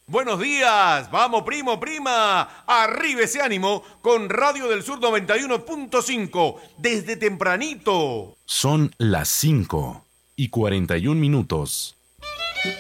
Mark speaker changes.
Speaker 1: Buenos días, vamos primo, prima, arriba ese ánimo con Radio del Sur 91.5, desde tempranito.
Speaker 2: Son las 5:41.